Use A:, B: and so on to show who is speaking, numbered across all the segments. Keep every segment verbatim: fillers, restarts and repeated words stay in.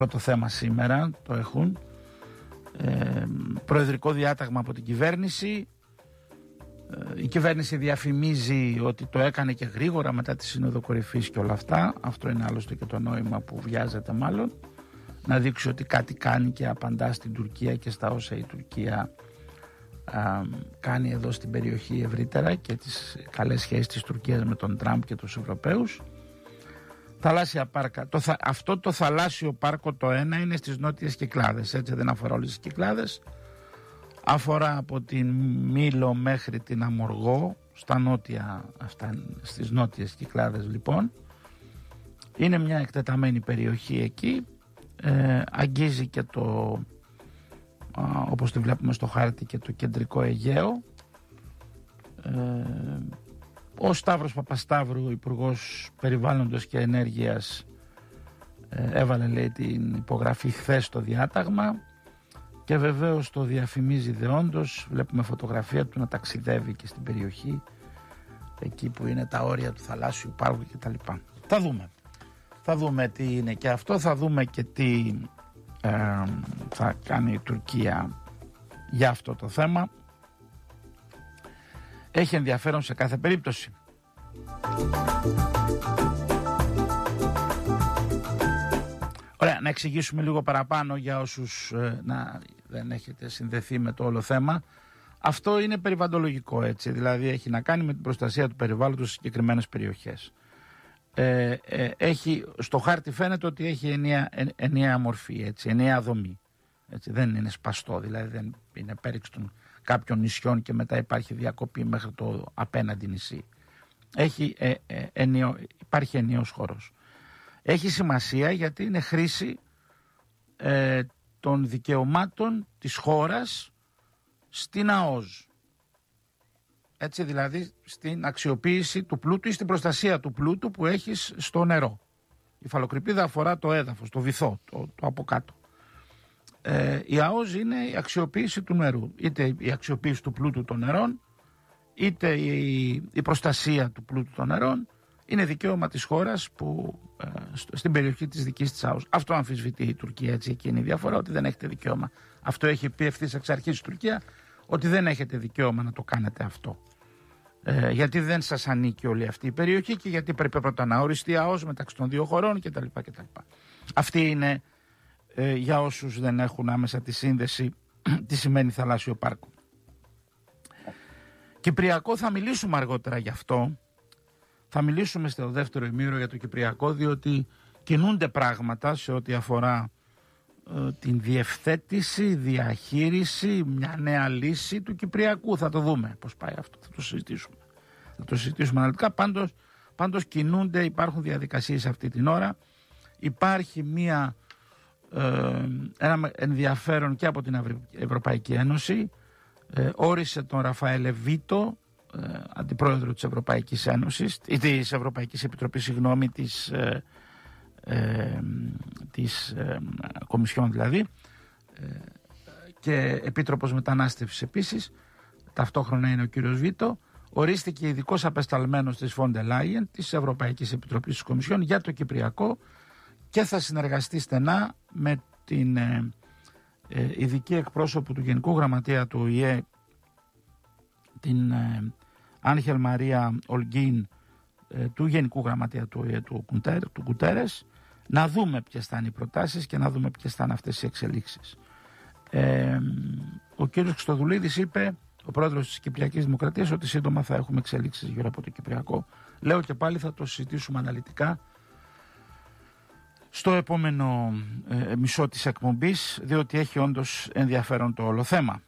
A: το θέμα σήμερα, το έχουν. Ε, προεδρικό διάταγμα από την κυβέρνηση. Ε, η κυβέρνηση διαφημίζει ότι το έκανε και γρήγορα μετά τη Σύνοδο Κορυφής και όλα αυτά. Αυτό είναι άλλωστε και το νόημα που βιάζεται μάλλον. Να δείξει ότι κάτι κάνει και απαντά στην Τουρκία και στα όσα η Τουρκία α, κάνει εδώ στην περιοχή ευρύτερα και τις καλές σχέσεις της Τουρκίας με τον Τραμπ και τους Ευρωπαίους. Θαλάσσια πάρκα. Το θα, αυτό το θαλάσσιο πάρκο το ένα είναι στις νότιες Κυκλάδες, έτσι δεν αφορά όλες τις Κυκλάδες. Αφορά από την Μήλο μέχρι την Αμοργό, στα νότια, αυτά, στις νότιες Κυκλάδες λοιπόν. Είναι μια εκτεταμένη περιοχή εκεί. Ε, αγγίζει και το, α, όπως τη βλέπουμε στο χάρτη, και το κεντρικό Αιγαίο. Ε, ο Σταύρος Παπασταύρου, Υπουργός Περιβάλλοντος και Ενέργειας, ε, έβαλε, λέει, την υπογραφή χθες στο διάταγμα και βεβαίως το διαφημίζει δεόντως. Βλέπουμε φωτογραφία του να ταξιδεύει και στην περιοχή εκεί που είναι τα όρια του θαλάσσιου πάρκου κτλ. Θα δούμε. Θα δούμε τι είναι και αυτό, θα δούμε και τι ε, θα κάνει η Τουρκία για αυτό το θέμα. Έχει ενδιαφέρον σε κάθε περίπτωση. Ωραία, να εξηγήσουμε λίγο παραπάνω για όσους ε, να, δεν έχετε συνδεθεί με το όλο θέμα. Αυτό είναι περιβαλλοντολογικό, έτσι, δηλαδή έχει να κάνει με την προστασία του περιβάλλοντος σε συγκεκριμένες περιοχές. Ε, ε, έχει, στο χάρτη φαίνεται ότι έχει ενιαία, ενιαία μορφή, έτσι, ενιαία δομή, έτσι, δεν είναι σπαστό, δηλαδή δεν είναι πέριξη των κάποιων νησιών και μετά υπάρχει διακοπή μέχρι το απέναντι νησί. Έχει, ε, ε, ενιαίο, υπάρχει ενιαίος χώρος. Έχει σημασία γιατί είναι χρήση ε, των δικαιωμάτων της χώρας στην ΑΟΣ. Έτσι, δηλαδή στην αξιοποίηση του πλούτου ή στην προστασία του πλούτου που έχεις στο νερό. Η υφαλοκρηπίδα αφορά το έδαφος, το βυθό, το, το από κάτω. Ε, η ΑΟΣ είναι η αξιοποίηση του νερού. Είτε η αξιοποίηση του πλούτου των νερών, είτε η, η προστασία του πλούτου των νερών είναι δικαίωμα της χώρας που, ε, στο, στην περιοχή της δικής της ΑΟΣ. Αυτό αμφισβητεί η Τουρκία, έτσι, εκεί είναι η διαφορά, ότι δεν έχετε δικαίωμα. Αυτό έχει πει ευθύς εξ αρχής η Τουρκία, ότι δεν έχετε δικαίωμα να το κάνετε αυτό. Ε, γιατί δεν σας ανήκει όλη αυτή η περιοχή και γιατί πρέπει πρώτα να οριστεί ΑΟΣ μεταξύ των δύο χωρών κτλ. κτλ. Αυτή είναι, ε, για όσους δεν έχουν άμεσα τη σύνδεση, τι σημαίνει θαλάσσιο πάρκο. Κυπριακό θα μιλήσουμε αργότερα γι' αυτό. Θα μιλήσουμε στο δεύτερο ημίωρο για το Κυπριακό, διότι κινούνται πράγματα σε ό,τι αφορά ε, την διευθέτηση, διαχείριση, μια νέα λύση του Κυπριακού. Θα το δούμε πώς πάει αυτό, θα το συζητήσουμε. Θα το συζητήσουμε αναλυτικά. Πάντως, πάντως κινούνται, υπάρχουν διαδικασίες αυτή την ώρα. Υπάρχει μια, ε, ένα ενδιαφέρον και από την Ευρωπαϊκή Ένωση. Ε, όρισε τον Ραφαέλε Βίτο, ε, αντιπρόεδρο της Ευρωπαϊκής Ένωσης, ή της Ευρωπαϊκής Επιτροπής, συγγνώμη, της, ε, ε, της ε, Κομισιόν δηλαδή, ε, και Επίτροπος Μετανάστευσης επίσης, ταυτόχρονα είναι ο κύριος Βίτο. Ορίστηκε ειδικός απεσταλμένος της Φόντε Λάιεν, της Ευρωπαϊκής Επιτροπής της Κομισιόν, για το Κυπριακό και θα συνεργαστεί στενά με την ε, ε, ειδική εκπρόσωπο του Γενικού Γραμματέα του Ο Η Ε, την ε, Άγχελ Μαρία Ολγκίν, ε, του Γενικού Γραμματέα του Ο Η Ε, του, Κουντέρ, του Κουτέρες, να δούμε ποιες θα είναι οι προτάσεις και να δούμε ποιες θα είναι αυτές οι εξελίξεις. Ε, ο κύριος Χριστοδουλίδης είπε, ο πρόεδρος της Κυπριακής Δημοκρατίας, ότι σύντομα θα έχουμε εξελίξεις γύρω από το Κυπριακό. Λέω και πάλι, θα το συζητήσουμε αναλυτικά στο επόμενο ε, μισό της εκπομπής, διότι έχει όντως ενδιαφέρον το όλο θέμα.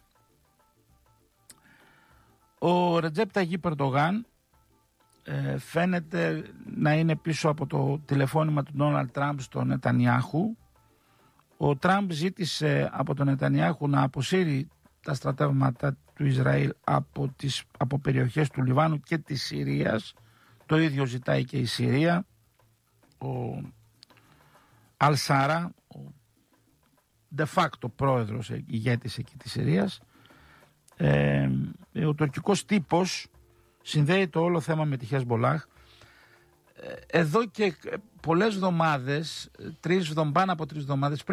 A: Ο Ρετζέπ Ταγίπ Ερντογάν ε, φαίνεται να είναι πίσω από το τηλεφώνημα του Ντόναλντ Τραμπ στον Νετανιάχου. Ο Τραμπ ζήτησε από τον Νετανιάχου να αποσύρει τα στρατεύματα του Ισραήλ από, τις, από περιοχές του Λιβάνου και της Συρίας. Το ίδιο ζητάει και η Συρία. Ο Αλ-Σάρα, ο de facto πρόεδρος, ηγέτης εκεί της Συρίας. Ε, ο τουρκικός τύπος συνδέει το όλο θέμα με τη Χεσμπολάχ. εδώ και πολλές εβδομάδες, τρεις, πάνω από τρεις εβδομάδες